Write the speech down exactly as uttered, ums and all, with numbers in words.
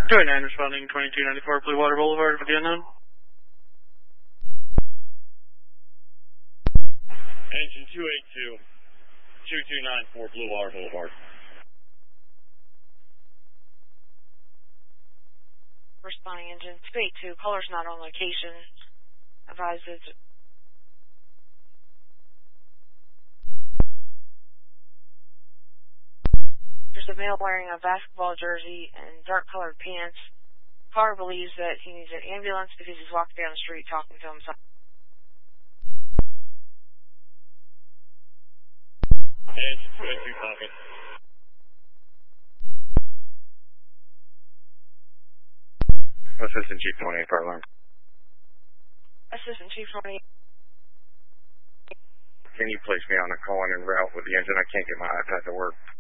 two eight nine responding twenty-two ninety-four Blue Water Boulevard for the unknown. Engine two eight two, two two nine four Blue Water Boulevard. Responding engine two eight two, caller's not on location. Advises. There's a male wearing a basketball jersey and dark colored pants. Caller believes that he needs an ambulance because he's walking down the street talking to himself. Engine two eight two, copy. Assistant Chief twenty-eight, car alarm. Assistant Chief twenty-eight. Can you place me on a call-in route with the engine? I can't get my iPad to work.